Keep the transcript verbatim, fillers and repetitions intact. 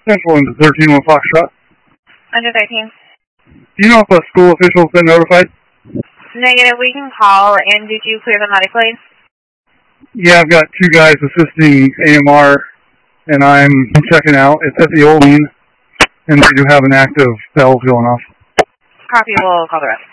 Central into thirteen one Foxtrot. Under thirteen. Do you know if a school official's been notified? Negative, we can call, and did you clear the medical aid? Yeah, I've got two guys assisting A M R, and I'm checking out. It's at the Old Inn, and they do have an active valve going off. Copy, we'll call the rest.